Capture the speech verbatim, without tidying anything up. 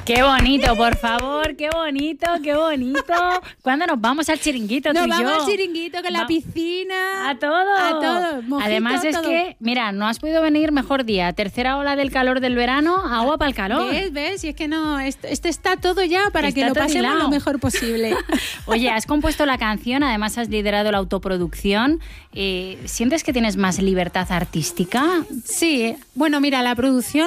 Qué bonito, por favor, qué bonito, qué bonito. ¿Cuándo nos vamos al chiringuito, tú Nos y vamos yo? al chiringuito con Va- la piscina. A todo. A todo. Mojito, Además es todo. que, mira, no has podido venir mejor día. Tercera ola del calor del verano, agua para el calor. ¿Ves? ¿Ves? Y es que no, esto, esto está todo ya para Está que lo todo pasemos hilado. lo mejor posible. Oye, has compuesto la canción, además has liderado la autoproducción. Eh, ¿Sientes que tienes más libertad artística? Sí, bueno, mira, la producción